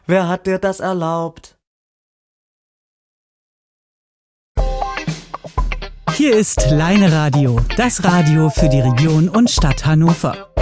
Wer hat dir das erlaubt? Hier ist Leine Radio, das Radio für die Region und Stadt Hannover.